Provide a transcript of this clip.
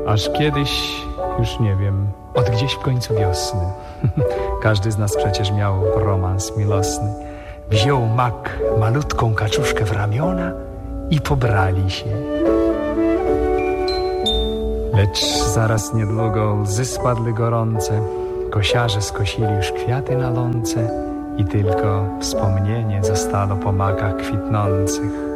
Aż kiedyś, już nie wiem, od gdzieś w końcu wiosny, każdy z nas przecież miał romans miłosny, wziął mak malutką kaczuszkę w ramiona i pobrali się. Lecz zaraz niedługo łzy spadły gorące, kosiarze skosili już kwiaty na łące i tylko wspomnienie zostało po makach kwitnących.